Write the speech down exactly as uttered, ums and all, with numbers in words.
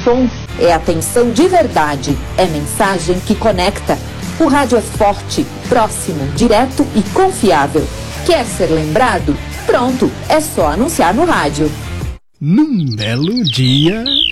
som é atenção de verdade, é mensagem que conecta. O rádio é forte, próximo, direto e confiável. Quer ser lembrado? Pronto, é só anunciar no rádio. Num belo dia...